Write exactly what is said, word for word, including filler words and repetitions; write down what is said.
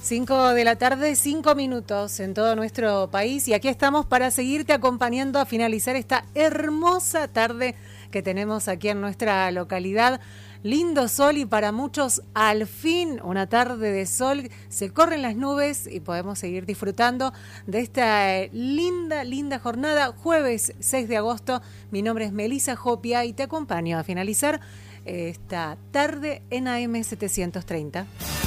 cinco de la tarde, cinco minutos en todo nuestro país y aquí estamos para seguirte acompañando a finalizar esta hermosa tarde que tenemos aquí en nuestra localidad. Lindo sol y para muchos al fin una tarde de sol, se corren las nubes y podemos seguir disfrutando de esta linda, linda jornada. Jueves seis de agosto, mi nombre es Melissa Jopia y te acompaño a finalizar esta tarde en A M setecientos treinta.